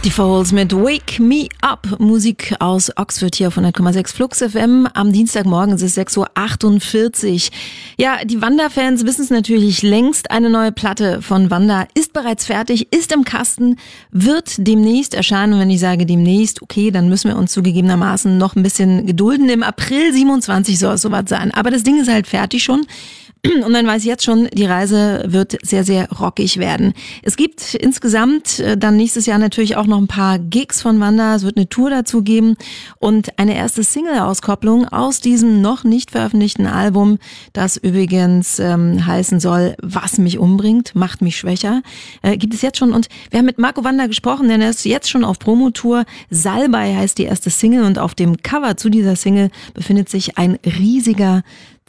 Die Foles mit Wake Me Up. Musik aus Oxford hier auf 100,6 Flux FM. Am Dienstagmorgen ist es 6:48 Uhr. Ja, die Wanda-Fans wissen es natürlich längst. Eine neue Platte von Wanda ist bereits fertig, ist im Kasten, wird demnächst erscheinen. Und wenn ich sage demnächst, okay, dann müssen wir uns zugegebenermaßen noch ein bisschen gedulden. Im April 27 soll es soweit sein. Aber das Ding ist halt fertig schon. Und man weiß jetzt schon, die Reise wird sehr, sehr rockig werden. Es gibt insgesamt dann nächstes Jahr natürlich auch noch ein paar Gigs von Wanda. Es wird eine Tour dazu geben und eine erste Single-Auskopplung aus diesem noch nicht veröffentlichten Album, das übrigens heißen soll, was mich umbringt, macht mich schwächer. Gibt es jetzt schon. Und wir haben mit Marco Wanda gesprochen, denn er ist jetzt schon auf Promotour. Salbei heißt die erste Single und auf dem Cover zu dieser Single befindet sich ein riesiger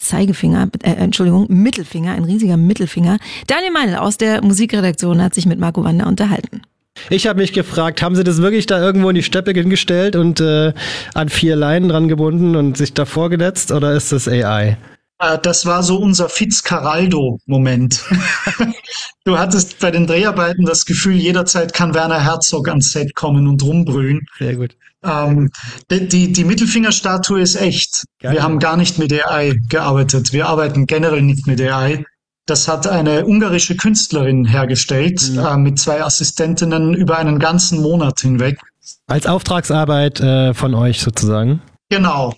Mittelfinger, ein riesiger Mittelfinger. Daniel Meinl aus der Musikredaktion hat sich mit Marco Wanda unterhalten. Ich habe mich gefragt, haben sie das wirklich da irgendwo in die Steppe hingestellt und an 4 Leinen dran gebunden und sich davor gesetzt, oder ist das AI? Das war so unser Fitzcarraldo-Moment. Du hattest bei den Dreharbeiten das Gefühl, jederzeit kann Werner Herzog ans Set kommen und rumbrüllen. Sehr gut. Die Mittelfingerstatue ist echt. Geil. Wir haben gar nicht mit AI gearbeitet. Wir arbeiten generell nicht mit AI. Das hat eine ungarische Künstlerin hergestellt, mit 2 Assistentinnen über einen ganzen Monat hinweg. Als Auftragsarbeit von euch sozusagen? Genau.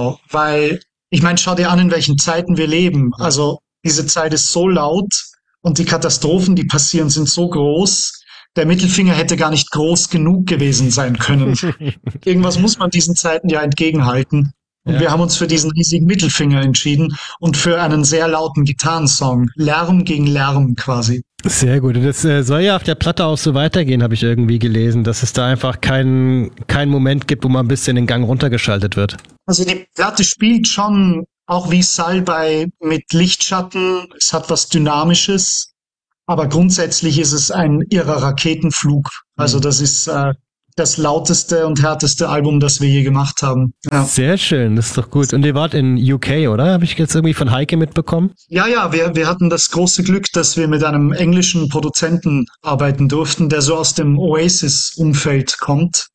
Weil, ich meine, schau dir an, in welchen Zeiten wir leben. Also diese Zeit ist so laut und die Katastrophen, die passieren, sind so groß. Der Mittelfinger hätte gar nicht groß genug gewesen sein können. Irgendwas muss man diesen Zeiten ja entgegenhalten. Und wir haben uns für diesen riesigen Mittelfinger entschieden und für einen sehr lauten Gitarrensong. Lärm gegen Lärm quasi. Sehr gut. Und das soll ja auf der Platte auch so weitergehen, habe ich irgendwie gelesen, dass es da einfach keinen Moment gibt, wo man ein bisschen den Gang runtergeschaltet wird. Also die Platte spielt schon auch wie Salbei mit Lichtschatten. Es hat was Dynamisches. Aber grundsätzlich ist es ein irrer Raketenflug. Also das ist das lauteste und härteste Album, das wir je gemacht haben. Ja. Sehr schön, das ist doch gut. Und ihr wart in UK, oder? Habe ich jetzt irgendwie von Heike mitbekommen? Ja, wir hatten das große Glück, dass wir mit einem englischen Produzenten arbeiten durften, der so aus dem Oasis-Umfeld kommt.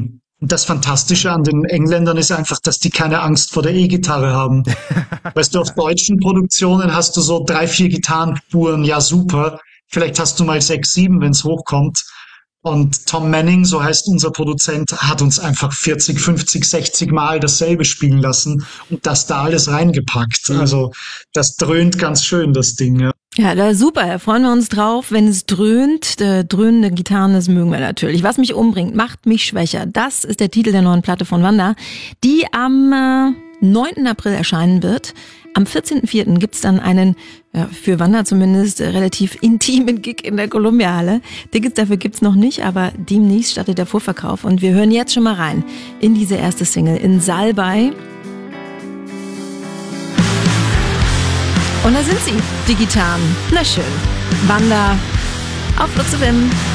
Das Fantastische an den Engländern ist einfach, dass die keine Angst vor der E-Gitarre haben. Weißt du, auf deutschen Produktionen hast du so 3, 4 Gitarrenspuren, ja super. Vielleicht hast du mal 6, 7, wenn es hochkommt. Und Tom Manning, so heißt unser Produzent, hat uns einfach 40, 50, 60 Mal dasselbe spielen lassen und das da alles reingepackt. Also das dröhnt ganz schön, das Ding. Ja. Ja, da super, da freuen wir uns drauf, wenn es dröhnt. Dröhnende Gitarren, das mögen wir natürlich. Was mich umbringt, macht mich schwächer. Das ist der Titel der neuen Platte von Wanda, die am 9. April erscheinen wird. Am 14.04. gibt's dann einen, für Wanda zumindest, relativ intimen Gig in der Columbia-Halle. Tickets dafür gibt's noch nicht, aber demnächst startet der Vorverkauf. Und wir hören jetzt schon mal rein in diese erste Single, in Salbei. Und da sind sie, die Gitarren. Na schön. Wanda auf Flux FM.